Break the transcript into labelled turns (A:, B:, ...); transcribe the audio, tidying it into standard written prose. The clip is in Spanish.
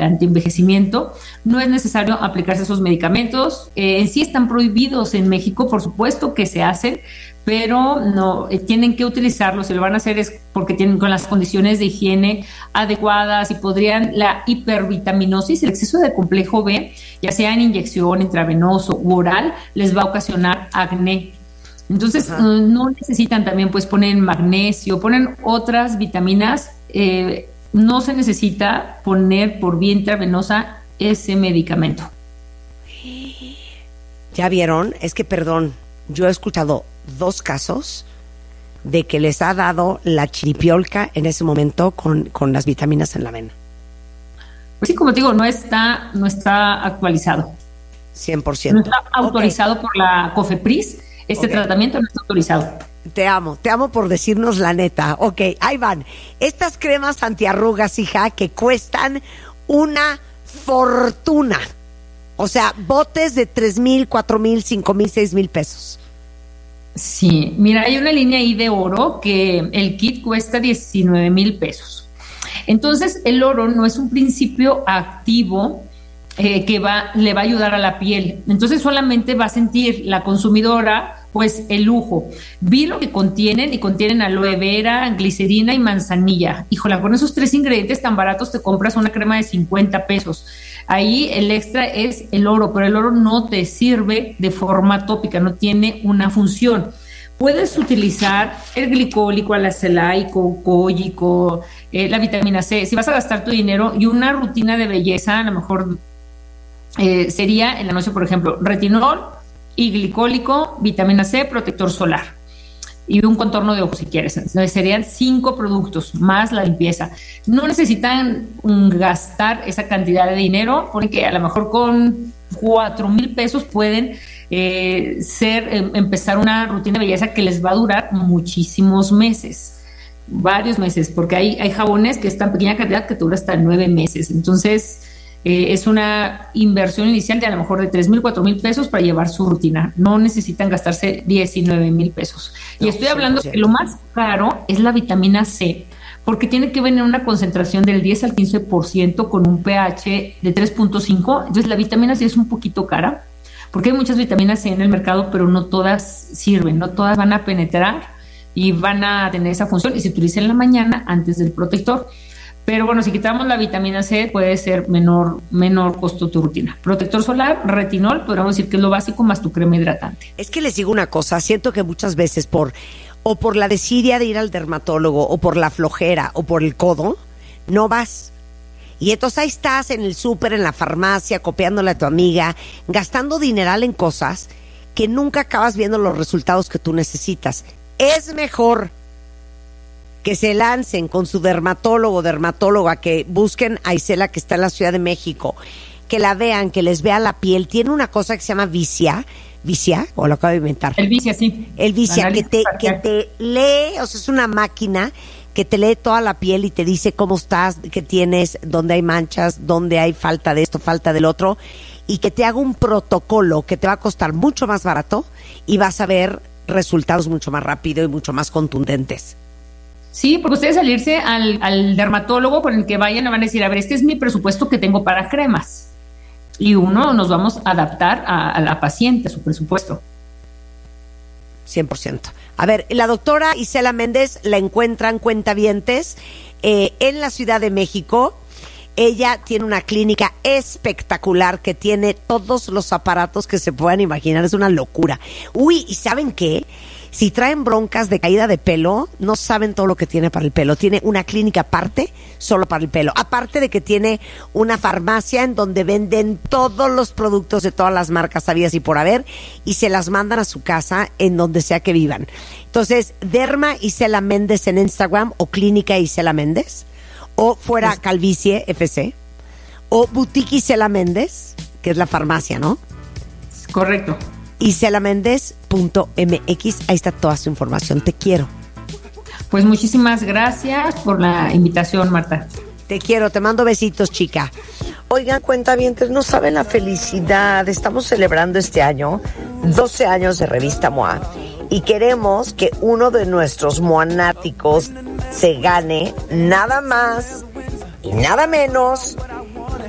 A: antienvejecimiento. No es necesario aplicarse esos medicamentos. En sí están prohibidos en México, por supuesto que se hacen, pero no tienen que utilizarlos. Si lo van a hacer es porque tienen con las condiciones de higiene adecuadas y podrían la hipervitaminosis, el exceso de complejo B, ya sea en inyección, intravenoso u oral, les va a ocasionar acné. Entonces no necesitan también, pues ponen magnesio, ponen otras vitaminas. No se necesita poner por vía intravenosa ese medicamento.
B: ¿Ya vieron? Es que, perdón, yo he escuchado 2 casos de que les ha dado la chiripiolca en ese momento con las vitaminas en la vena.
A: Pues sí, como te digo, no está actualizado.
B: 100%.
A: No está autorizado por la COFEPRIS. Tratamiento no está autorizado.
B: Te amo por decirnos la neta. Ok, ahí van. Estas cremas antiarrugas, hija, que cuestan una fortuna. O sea, botes de 3,000, 4,000, 5,000, 6,000 pesos.
A: Sí, mira, hay una línea ahí de oro que el kit cuesta 19,000 pesos. Entonces, el oro no es un principio activo que le va a ayudar a la piel. Entonces, solamente va a sentir la consumidora pues el lujo. Vi lo que contienen y contienen aloe vera, glicerina y manzanilla. Híjola, con esos 3 ingredientes tan baratos te compras una crema de 50 pesos. Ahí el extra es el oro, pero el oro no te sirve de forma tópica, no tiene una función. Puedes utilizar el glicólico, el acelaico, cólico, la vitamina C. Si vas a gastar tu dinero y una rutina de belleza, a lo mejor sería en la noche, por ejemplo, retinol y glicólico, vitamina C, protector solar y un contorno de ojos si quieres. Entonces serían 5 productos más la limpieza. No necesitan gastar esa cantidad de dinero porque a lo mejor con 4,000 pesos pueden empezar una rutina de belleza que les va a durar muchísimos meses, varios meses, porque hay jabones que es tan pequeña cantidad que te dura hasta 9 meses. Entonces es una inversión inicial de a lo mejor de 3,000, 4,000 pesos para llevar su rutina. No necesitan gastarse 19,000 pesos. Y estoy hablando que lo más caro es la vitamina C, porque tiene que venir una concentración del 10 al 15% con un pH de 3.5. Entonces la vitamina C es un poquito cara, porque hay muchas vitaminas C en el mercado, pero no todas sirven, no todas van a penetrar y van a tener esa función y se utiliza en la mañana antes del protector. Pero bueno, si quitamos la vitamina C, puede ser menor costo tu rutina. Protector solar, retinol, podríamos decir que es lo básico, más tu crema hidratante.
B: Es que les digo una cosa, siento que muchas veces por la desidia de ir al dermatólogo, o por la flojera, o por el codo, no vas. Y entonces ahí estás en el súper, en la farmacia, copiándole a tu amiga, gastando dineral en cosas que nunca acabas viendo los resultados que tú necesitas. Es mejor que se lancen con su dermatóloga, que busquen a Isela, que está en la Ciudad de México, que la vean, que les vea la piel. Tiene una cosa que se llama Vicia, o lo acabo de inventar.
A: El Vicia, sí.
B: El Vicia, que te lee, o sea, es una máquina que te lee toda la piel y te dice cómo estás, qué tienes, dónde hay manchas, dónde hay falta de esto, falta del otro, y que te haga un protocolo que te va a costar mucho más barato y vas a ver resultados mucho más rápido y mucho más contundentes.
A: Sí, porque ustedes salirse al dermatólogo con el que vayan, le van a decir, a ver, este es mi presupuesto que tengo para cremas. Y nos vamos a adaptar a la paciente, a su presupuesto.
B: 100%. A ver, la doctora Isela Méndez la encuentran, cuentavientes, en la Ciudad de México. Ella tiene una clínica espectacular que tiene todos los aparatos que se puedan imaginar. Es una locura. Uy, ¿y saben qué? Si traen broncas de caída de pelo, no saben todo lo que tiene para el pelo. Tiene una clínica aparte, solo para el pelo. Aparte de que tiene una farmacia en donde venden todos los productos de todas las marcas habidas y por haber, y se las mandan a su casa en donde sea que vivan. Entonces, Derma Isela Méndez en Instagram, o Clínica Isela Méndez, o Fuera Calvicie FC, o Boutique Isela Méndez, que es la farmacia, ¿no?
A: Correcto.
B: iselaméndez.mx, ahí está toda su información. Te quiero.
A: Pues muchísimas gracias por la invitación, Marta.
B: Te quiero, te mando besitos, chica. Oigan, cuentavientes, no saben la felicidad. Estamos celebrando este año 12 años de Revista MOA y queremos que uno de nuestros moanáticos se gane nada más y nada menos